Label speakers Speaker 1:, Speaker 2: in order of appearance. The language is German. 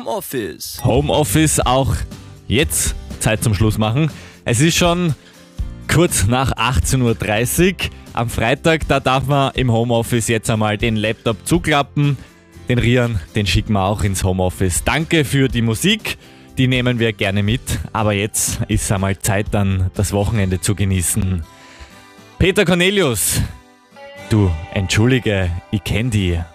Speaker 1: Homeoffice.
Speaker 2: Homeoffice auch jetzt Zeit zum Schluss machen. Es ist schon kurz nach 18:30 Uhr. Am Freitag, da darf man im Homeoffice jetzt einmal den Laptop zuklappen. Den Rian, den schicken wir auch ins Homeoffice. Danke für die Musik, die nehmen wir gerne mit. Aber jetzt ist einmal Zeit, dann das Wochenende zu genießen. Peter Cornelius, du, entschuldige, ich kenn die.